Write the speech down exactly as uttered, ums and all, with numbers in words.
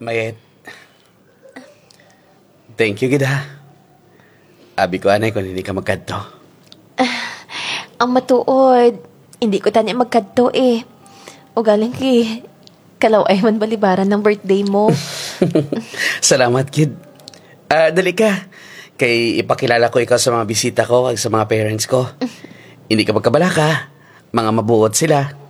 Mayet. Thank you, gid ha. Abi ko anay kung hindi ka magkadto. Ang matuod, hindi ko tanya magkadto eh. O galing ki, kalaw ay man balibaran ng birthday mo. Salamat, kid. Ah, dali ka. Kay ipakilala ko ikaw sa mga bisita ko at sa mga parents ko. Hindi ka magkabala ka. Mga mabuot sila.